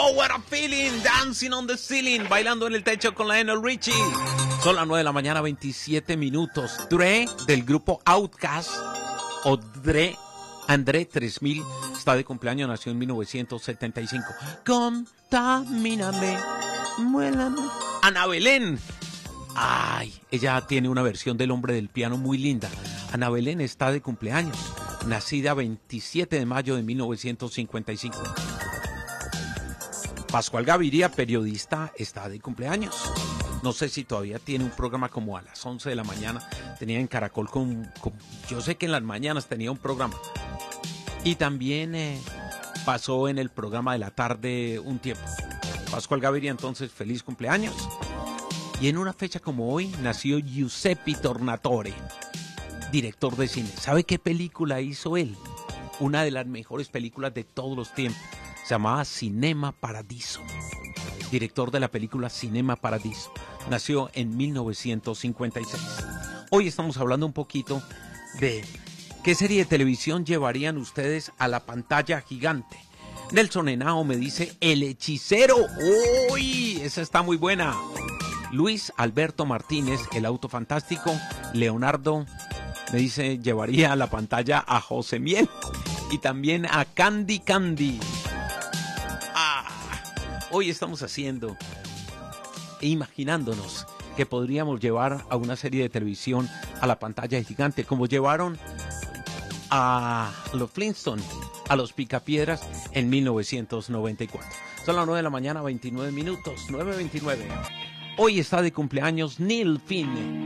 Oh, what a feeling, dancing on the ceiling, bailando en el techo con Lionel Richie. Son las 9 de la mañana, 27 minutos. Dre, del grupo Outkast, o Dre, André 3000, está de cumpleaños, nació en 1975. Contamíname, muélame. Ana Belén. Ay, ella tiene una versión del Hombre del Piano muy linda. Ana Belén está de cumpleaños, nacida 27 de mayo de 1955. Pascual Gaviria, periodista, está de cumpleaños. No sé si todavía tiene un programa como a las 11 de la mañana. Tenía en Caracol yo sé que en las mañanas tenía un programa. Y también pasó en el programa de la tarde un tiempo. Pascual Gaviria, entonces, feliz cumpleaños. Y en una fecha como hoy nació Giuseppe Tornatore, director de cine. ¿Sabe qué película hizo él? Una de las mejores películas de todos los tiempos. Se llamaba Cinema Paradiso. Director de la película Cinema Paradiso. Nació en 1956. Hoy estamos hablando un poquito de qué serie de televisión llevarían ustedes a la pantalla gigante. Nelson Henao me dice El Hechicero. ¡Uy! Esa está muy buena. Luis Alberto Martínez, El Auto Fantástico. Leonardo me dice llevaría a la pantalla a José Miel y también a Candy Candy. Hoy estamos haciendo e imaginándonos que podríamos llevar a una serie de televisión a la pantalla gigante, como llevaron a los Flintstones, a los Picapiedras en 1994. Son las 9 de la mañana, 29 minutos, 9:29. Hoy está de cumpleaños Neil Finn.